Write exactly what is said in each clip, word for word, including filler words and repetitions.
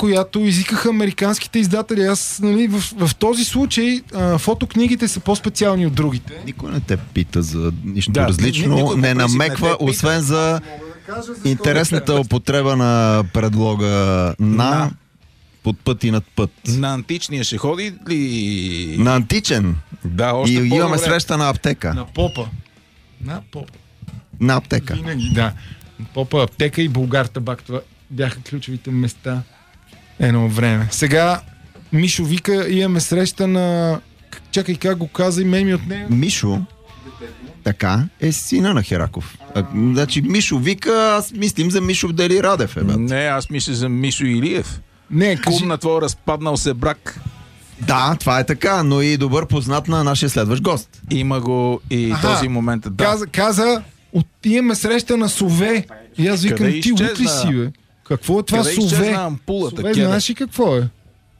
която изикаха американските издатели. Аз, нали, в, в този случай а, фотокнигите са по-специални от другите. Никой не те пита за нищо да, различно, никой не по принцип намеква, не те пита. освен за Кажа, интересната да употреба на предлога на, На. под път и над път. На античния ще ходи ли? На античен. Да, още И по-добре. имаме среща на аптека. На попа. На попа. На аптека. Винаги, да. Попа, аптека и Булгар табак. Това бяха ключовите места едно време. Сега Мишо вика, имаме среща на... Чакай, как го каза и меми от нея? Мишо, така, е сина на Хераков. А, значи Мишо вика, аз мислим за Мишо Дели Радев, е, бе. Не, аз мисля за Мишо Илиев. Не, кажи... Кум на твой разпаднал се брак. Да, това е така, но и добър познат на нашия следващ гост. Има го и Аха, този момент. Да. Каза, каза от, имаме среща на Сове. И аз викам, Къде ти лут ли изчезна? си, бе? Какво е това Къде Сове? изчезна ампулата, Сове, Кеда? знаеш ли какво е?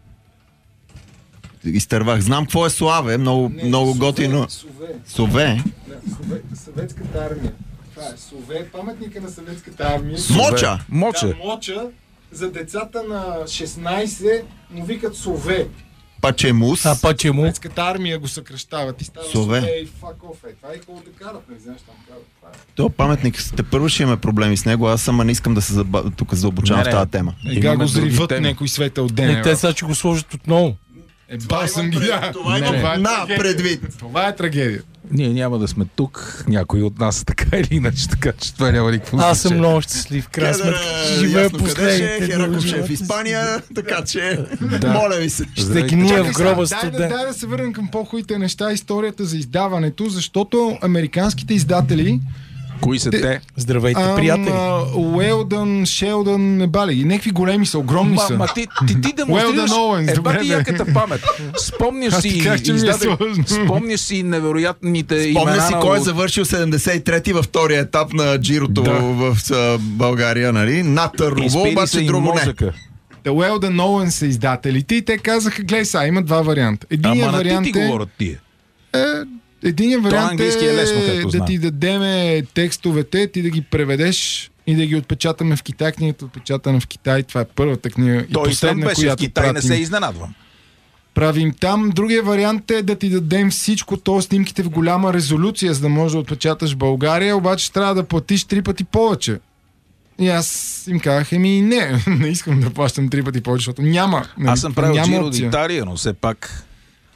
Изтървах. Знам какво е Славе, много, много готино. Сове. Сове. Сове, съветската армия. Това е Сове, паметника на съветската армия. Моча! Моче. Да, моча за децата на шестнайсет му викат Сове. Пачемус. А паче му. Съветската армия го съкръщават и става Сове. Сове и fuck off. Е. Това е хубаво да карат, не знаеш там карат. Това е. То паметник, те първо ще имаме проблеми с него, аз сама не искам да се заба... тук заобучавам Не, в не. тази тема. Е, как Имаме го други зриват теми. някой светъл ден. Не, те сега ще го сложат отново. Е, бал съм ги, да. Това Не, имам не. на трагедия. предвид. Това е трагедия. Ние няма да сме тук, някой от нас така или иначе, така че това няма никакво Аз съм значение. много щастлив. Крайна Кедър, сметка ще живея ясно къде ще е, последните дни Хераков от ще е в живота си. Испания, така че моля ви се. Ще гния Чакай в гроба сега, дай, да, студент. дай да се върнем към по-хубавите неща, историята за издаването, защото американските издатели Кои са Те- те? Здравейте, ам, приятели. а, Уелдън, Шелдън, не бали. Някакви големи са, огромни Ма, са. ма ти, ти, ти демонстрираш Well done, Owens, е, добре, бати бе. яката памет. Спомняш Аз си, ти казах, че ми е издаде, сложно. спомняш си невероятните Помня имена си на- кой е завършил седемдесет и трети във втория етап на Джирото Да. в а, България, нали? Над Търново, Изпили обаче се и друго не. мозъка. The Weldon Owen са издателите и те казаха, гледай сега, има два варианта. Единият Ама на вариант ти ти е... говорят тия. е Единият вариант английски е лесно, както да знам. ти дадеме текстовете, ти да ги преведеш и да ги отпечатаме в Китай. Книгата отпечатана в Китай. Това е първата книга и Той и там последна, беше в която Китай, не пратим. се изненадвам. Правим там. Другия вариант е да ти дадем всичко, то снимките в голяма резолюция, за да можеш да отпечаташ в България, обаче трябва да платиш три пъти повече. И аз им казах, еми не, не искам да плащам три пъти повече, защото няма. нали, Аз съм правил няма Джиро опция. d'Italia, но все пак...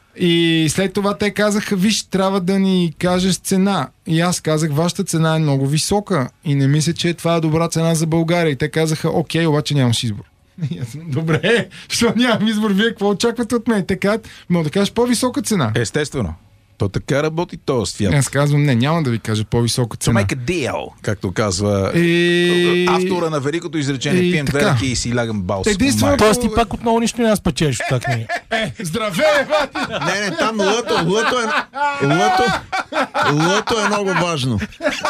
И след това те казаха, виж, трябва да ни кажеш цена. И аз казах, вашата цена е много висока и не мисля, че това е добра цена за България. И те казаха, окей, обаче нямаш избор. И аз, добре, защото нямам избор, вие какво очаквате от мен? Те казват, мога да кажеш по-висока цена. Естествено. То така работи този свят. Аз казвам, не, няма да ви кажа по-висока To цена. make a deal, както казва И... автора на великото изречение и Пием така. две ръки и си лягам бал. Единствено- Тоест ти пак отново нищо няма спечелиш от тази книга. Е, здраве, бати! Не, не, там лъто, лъто е, лъто, лъто е много важно.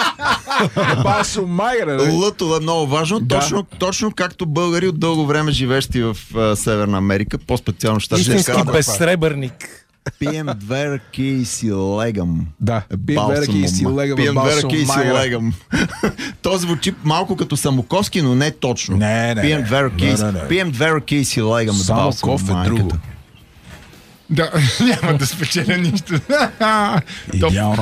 Басо Майер, Лъто е много важно, Да. точно, точно както българи от дълго време живещи в а, Северна Америка, по-специално щатите. Истински казват, безсребърник. Пием две ръки и си легам. Да, пием две ръки и си легам Пием в две Басо ръки и си Майер. легам. То звучи малко като Самоковски, но не точно. Не, не, Пием не. две ръки, Не, не, не. пием две ръки и си легам. с Само балсам ков е майката. друго. Да, няма да спечеля нищо. Идеално.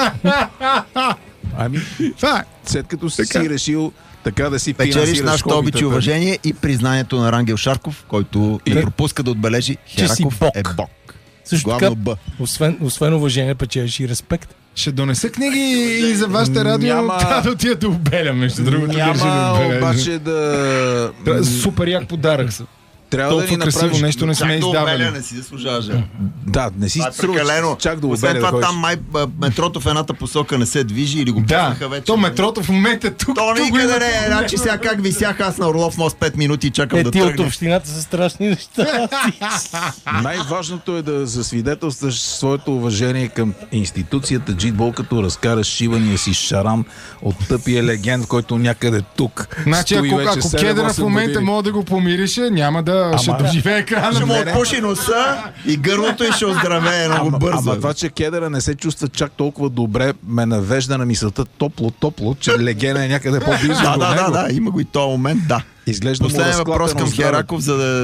Ами, Това е. след като си Така. си решил така да си Печелиш финансираш нашата обич и хобитата. уважение и признанието на Рангел Шарков, който не пропуска да отбележи Че си Хераков бог. е бог. Също Главно така, Б. освен, освен уважение, печелиш и респект. Ще донеса книги и за вашите радио. Няма- Трябва да отида да обеля, между другото. държа да Няма отбележа. обаче да... Трябва- Супер як подарък са. Трябва да ни Толкова красиво направиш... нещо не сме Чак до обеля издавали. не си заслужаваш. бе. Да, не си Това е струва прекалено. чак да Освен обеля да това ходиш. там май а, метрото в едната посока не се движи или го Да, пуснаха вече. то метрото в момента е тук. То тук го никъде има. не е. Значи сега как висях аз на Орлов мост пет минути и чакам Е, да ти от тръгне. общината са страшни неща. Най-важното е да засвидетелстваш своето уважение към институцията Джитбол, като разкараш шивания си шарам от тъпия легенд, който някъде тук Значи, стои ако, вече ако седем Кедъра в осем момента години. мога да го помирише, няма да ще доживее екрана. Ще му Не, не. отпуши носа и гърлото и ще оздравее много Ама, бързо. ама това, че Кедъра не се чувства чак толкова добре, ме навежда на мисълта топло-топло, че легена е някъде по-близо Да, до да, да, него. да, има го и този момент, да. Изглежда му Последен въпрос разклатено към здраве. Хераков, за да